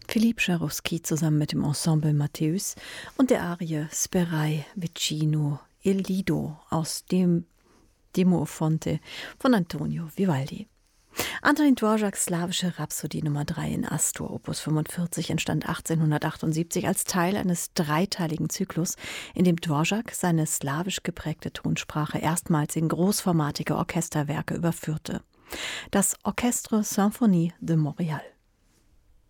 Philippe Jarouski zusammen mit dem Ensemble Matthäus und der Arie Sperai vicino il Lido aus dem Demo Fonte von Antonio Vivaldi. Antonin Dvořáks slawische Rhapsodie Nummer 3 in Astur, Opus 45, entstand 1878 als Teil eines dreiteiligen Zyklus, in dem Dvořák seine slawisch geprägte Tonsprache erstmals in großformatige Orchesterwerke überführte. Das Orchestre Symphonie de Montréal.